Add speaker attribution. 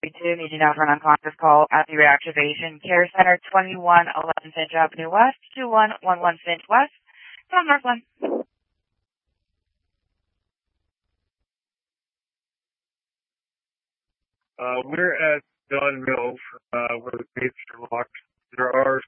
Speaker 1: 332, meeting now for an unconscious call at the Reactivation Care Center, 2111 Finch Avenue West, 2111 Finch West, from Northland.
Speaker 2: We're at Don Mills, where the gates are locked. There are